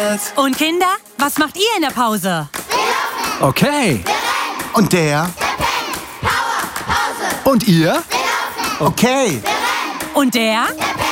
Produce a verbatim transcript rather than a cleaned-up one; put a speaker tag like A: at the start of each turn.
A: Mädels.
B: Und Kinder, was macht ihr in der Pause?
A: Okay.
C: Und der?
A: Und ihr?
C: Okay.
B: Und der?
D: Der